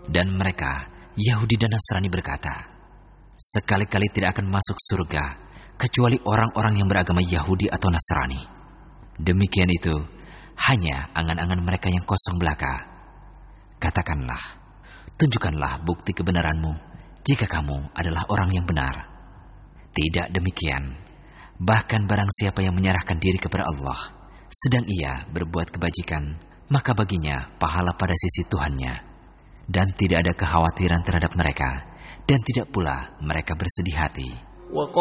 Dan mereka, Yahudi dan Nasrani berkata, sekali-kali tidak akan masuk surga kecuali orang-orang yang beragama Yahudi atau Nasrani. Demikian itu hanya angan-angan mereka yang kosong belaka. Katakanlah, tunjukkanlah bukti kebenaranmu jika kamu adalah orang yang benar. Tidak demikian, bahkan barang siapa yang menyerahkan diri kepada Allah, sedang ia berbuat kebajikan, maka baginya pahala pada sisi Tuhannya. Dan tidak ada kekhawatiran terhadap mereka, dan tidak pula mereka bersedih hati.